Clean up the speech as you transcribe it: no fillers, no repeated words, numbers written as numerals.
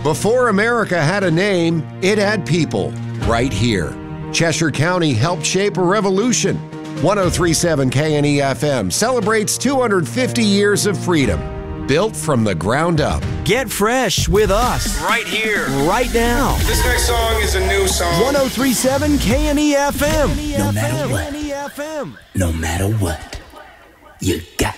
Before America had a name, it had people right here. Cheshire County helped shape a revolution. 1037 KNE-FM celebrates 250 years of freedom, built from the ground up. Get fresh with us right here, right now. This next song is a new song. 1037 KNE-FM. No matter what, no matter what, you got